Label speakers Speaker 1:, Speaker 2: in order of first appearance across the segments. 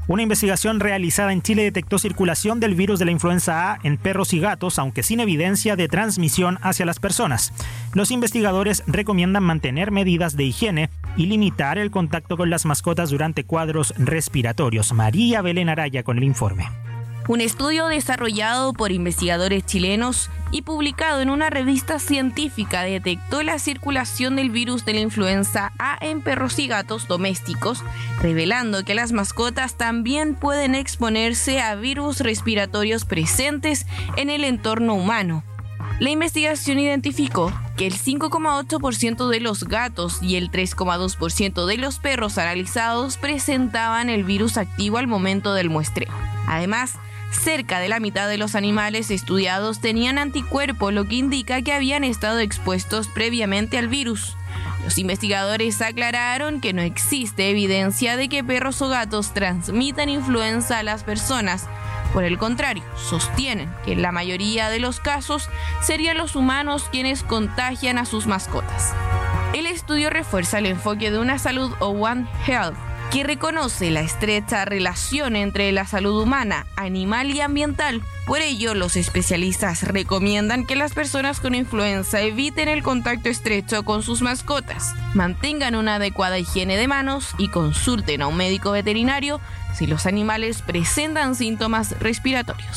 Speaker 1: Una investigación realizada en Chile detectó circulación del virus de la influenza A en perros y gatos, aunque sin evidencia de transmisión hacia las personas. Los investigadores recomiendan mantener medidas de higiene y limitar el contacto con las mascotas durante cuadros respiratorios. María Belén Araya con el informe.
Speaker 2: Un estudio desarrollado por investigadores chilenos y publicado en una revista científica detectó la circulación del virus de la influenza A en perros y gatos domésticos, revelando que las mascotas también pueden exponerse a virus respiratorios presentes en el entorno humano. La investigación identificó que el 5,8% de los gatos y el 3,2% de los perros analizados presentaban el virus activo al momento del muestreo. Además, cerca de la mitad de los animales estudiados tenían anticuerpos, lo que indica que habían estado expuestos previamente al virus. Los investigadores aclararon que no existe evidencia de que perros o gatos transmitan influenza a las personas. Por el contrario, sostienen que en la mayoría de los casos serían los humanos quienes contagian a sus mascotas. El estudio refuerza el enfoque de una salud o One Health, que reconoce la estrecha relación entre la salud humana, animal y ambiental. Por ello, los especialistas recomiendan que las personas con influenza eviten el contacto estrecho con sus mascotas, mantengan una adecuada higiene de manos y consulten a un médico veterinario si los animales presentan síntomas respiratorios.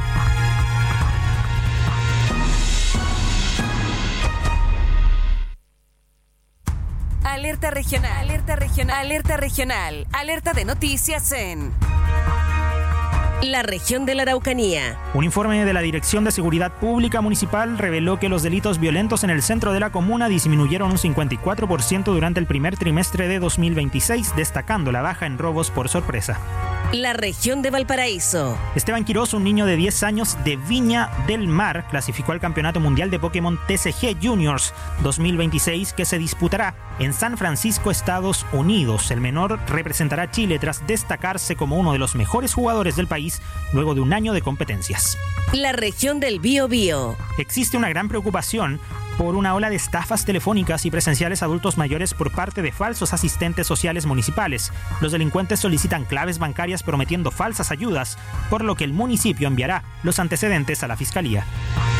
Speaker 3: Alerta regional, alerta regional, alerta regional, alerta de noticias en la región de la Araucanía.
Speaker 1: Un informe de la Dirección de Seguridad Pública Municipal reveló que los delitos violentos en el centro de la comuna disminuyeron un 54% durante el primer trimestre de 2026, destacando la baja en robos por sorpresa.
Speaker 3: La región de Valparaíso.
Speaker 1: Esteban Quirós, un niño de 10 años de Viña del Mar, clasificó al Campeonato Mundial de Pokémon TCG Juniors 2026 que se disputará en San Francisco, Estados Unidos. El menor representará a Chile tras destacarse como uno de los mejores jugadores del país luego de un año de competencias.
Speaker 3: La región del Biobío.
Speaker 1: Existe una gran preocupación por una ola de estafas telefónicas y presenciales a adultos mayores por parte de falsos asistentes sociales municipales. Los delincuentes solicitan claves bancarias prometiendo falsas ayudas, por lo que el municipio enviará los antecedentes a la Fiscalía.